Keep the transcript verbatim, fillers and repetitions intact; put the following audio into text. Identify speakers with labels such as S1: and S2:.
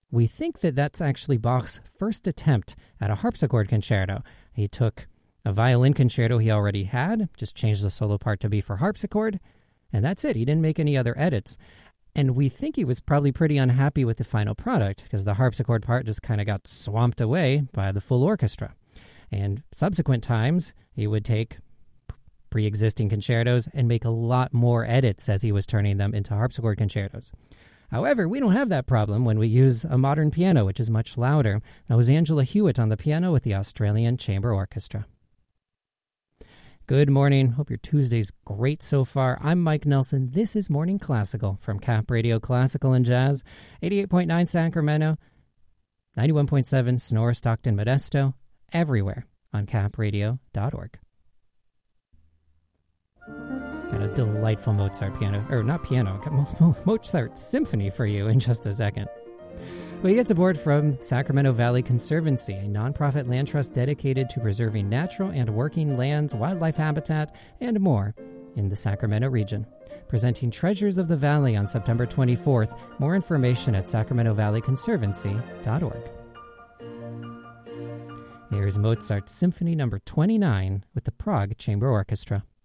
S1: We think that that's actually Bach's first attempt at a harpsichord concerto. He took a violin concerto he already had, just changed the solo part to be for harpsichord, and that's it. He didn't make any other edits. And we think he was probably pretty unhappy with the final product because the harpsichord part just kind of got swamped away by the full orchestra. And subsequent times, he would take pre-existing concertos and make a lot more edits as he was turning them into harpsichord concertos. However, we don't have that problem when we use a modern piano, which is much louder. That was Angela Hewitt on the piano with the Australian Chamber Orchestra. Good morning. Hope your Tuesday's great so far. I'm Mike Nelson. This is Morning Classical from Cap Radio Classical and Jazz, eighty-eight point nine Sacramento, ninety-one point seven Sonora, Stockton, Modesto, everywhere on cap radio dot org. Got a delightful Mozart piano, or not piano, got Mozart symphony for you in just a second. We get support from Sacramento Valley Conservancy, a nonprofit land trust dedicated to preserving natural and working lands, wildlife habitat, and more in the Sacramento region. Presenting Treasures of the Valley on September twenty-fourth. More information at sacramento valley conservancy dot org. Here's Mozart's Symphony number twenty-nine with the Prague Chamber Orchestra.